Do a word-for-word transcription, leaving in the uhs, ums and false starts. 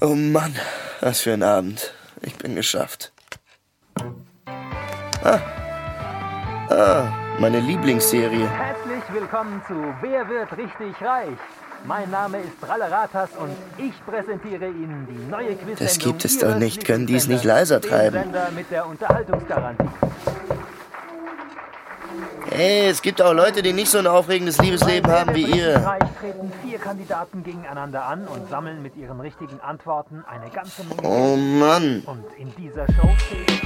Oh Mann, was für ein Abend. Ich bin geschafft. Ah, ah meine Lieblingsserie. Herzlich willkommen zu Wer wird richtig reich? Mein Name ist Ralleratas und ich präsentiere Ihnen die neue Quizsendung. Das gibt es doch nicht. Können die es nicht leiser treiben? Sender mit der Unterhaltungsgarantie. Hey, es gibt auch Leute, die nicht so ein aufregendes Liebesleben haben wie ihr. Reich treten vier Kandidaten gegeneinander an und sammeln mit ihren richtigen Antworten eine ganze Menge. Oh Mann. Und in dieser Show